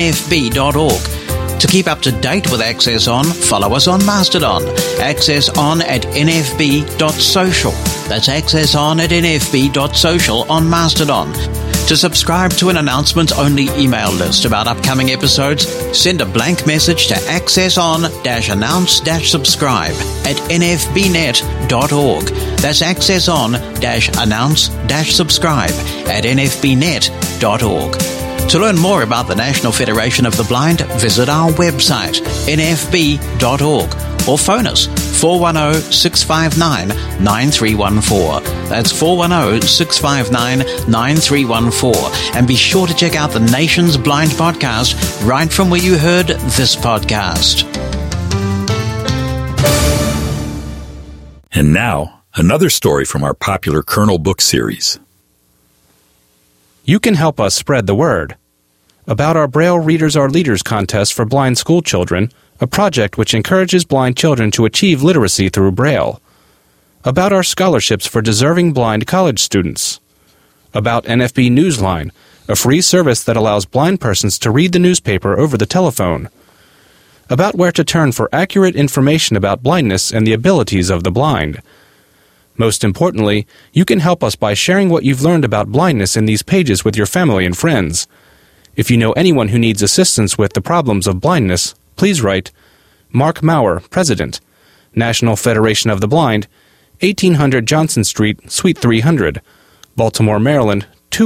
nfb.org. To keep up to date with Access On, follow us on Mastodon, accesson@nfb.social. That's accesson@nfb.social on Mastodon. To subscribe to an announcements-only email list about upcoming episodes, send a blank message to accesson-announce-subscribe@nfbnet.org. That's accesson-announce-subscribe@nfbnet.org. To learn more about the National Federation of the Blind, visit our website, nfb.org, or phone us, 410-659-9314. That's 410-659-9314. And be sure to check out the Nation's Blind podcast right from where you heard this podcast. And now, another story from our popular Colonel book series. You can help us spread the word about our Braille Readers Are Leaders contest for blind school children, a project which encourages blind children to achieve literacy through Braille, about our scholarships for deserving blind college students, about NFB Newsline, a free service that allows blind persons to read the newspaper over the telephone, about where to turn for accurate information about blindness and the abilities of the blind. Most importantly, you can help us by sharing what you've learned about blindness in these pages with your family and friends. If you know anyone who needs assistance with the problems of blindness, please write Mark Maurer, President, National Federation of the Blind, 1800 Johnson Street, Suite 300, Baltimore, Maryland,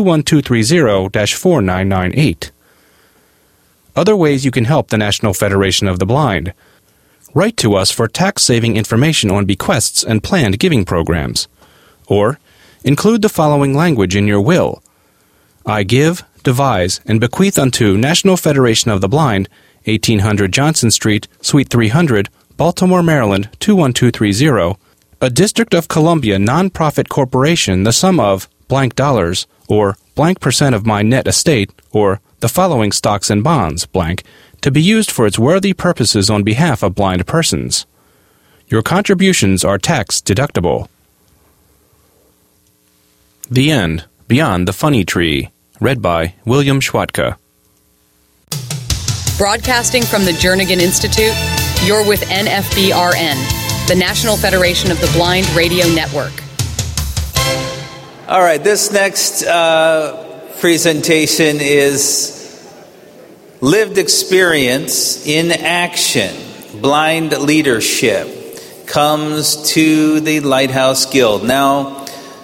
21230-4998. Other ways you can help the National Federation of the Blind. Write to us for tax-saving information on bequests and planned giving programs. Or, include the following language in your will. I give, devise, and bequeath unto National Federation of the Blind, 1800 Johnson Street, Suite 300, Baltimore, Maryland, 21230, a District of Columbia non-profit corporation the sum of blank dollars, or blank % of my net estate, or the following stocks and bonds, blank, to be used for its worthy purposes on behalf of blind persons. Your contributions are tax deductible. The End. Beyond the Funny Tree. Read by William Schwatka. Broadcasting from the Jernigan Institute, you're with NFBRN, the National Federation of the Blind Radio Network. All right, this next presentation is Lived Experience in Action, Blind Leadership, comes to the Lighthouse Guild. Now,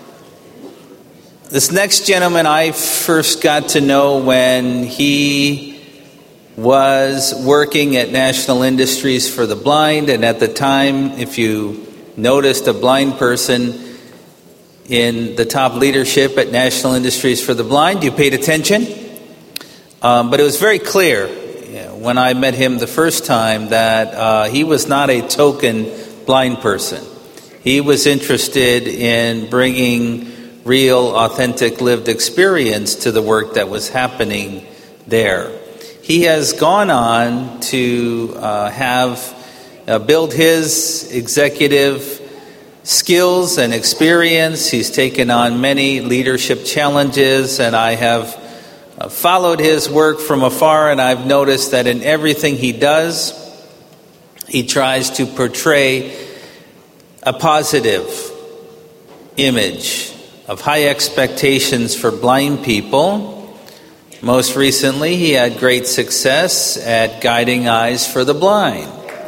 this next gentleman I first got to know when he was working at National Industries for the Blind, and at the time, if you noticed a blind person in the top leadership at National Industries for the Blind, you paid attention. But it was very clear when I met him the first time that he was not a token blind person. He was interested in bringing real, authentic, lived experience to the work that was happening there. He has gone on to build his executive skills and experience. He's taken on many leadership challenges, and I have followed his work from afar, and I've noticed that in everything he does, he tries to portray a positive image of high expectations for blind people. Most recently, he had great success at Guiding Eyes for the Blind,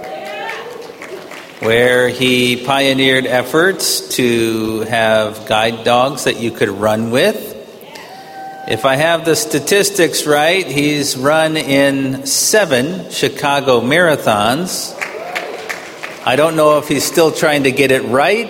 where he pioneered efforts to have guide dogs that you could run with. If I have the statistics right, he's run in 7 Chicago marathons. I don't know if he's still trying to get it right,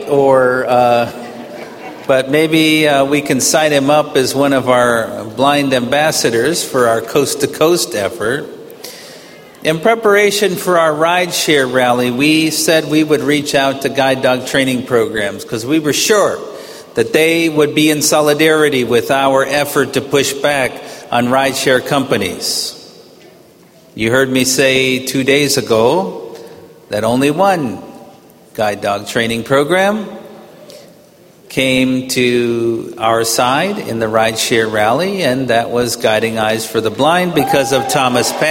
but maybe we can sign him up as one of our blind ambassadors for our coast-to-coast effort. In preparation for our rideshare rally, we said we would reach out to guide dog training programs because we were sure that they would be in solidarity with our effort to push back on rideshare companies. You heard me say 2 days ago that only one guide dog training program came to our side in the rideshare rally, and that was Guiding Eyes for the Blind because of Thomas